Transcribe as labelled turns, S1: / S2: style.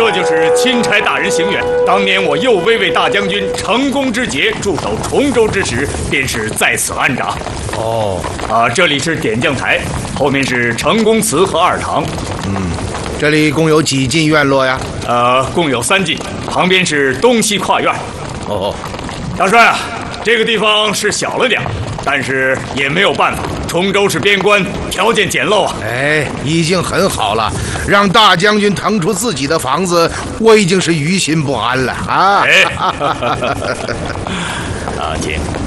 S1: 这就是钦差大人行辕。当年我右威卫大将军成功之节驻守崇州之时，便是在此安扎。这里是点将台，后面是成功祠和二堂。
S2: 这里共有几进院落呀？
S1: 共有3进，旁边是东西跨院。大帅啊，这个地方是小了点，但是也没有办法。崇州是边关，条件简陋啊。
S2: 已经很好了，让大将军腾出自己的房子，我已经是于心不安了啊。
S1: 请。